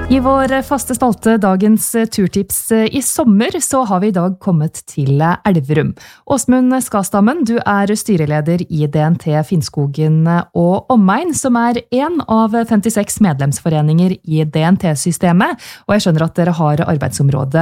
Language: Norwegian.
I vår faste spalte Dagens turtips I sommer så har vi I dag kommet til Elverum. Åsmund Skastammen, du styreleder I DNT Finnskogen og Omegn, som en av 56 medlemsforeninger I DNT-systemet, og jeg skjønner at dere har arbeidsområde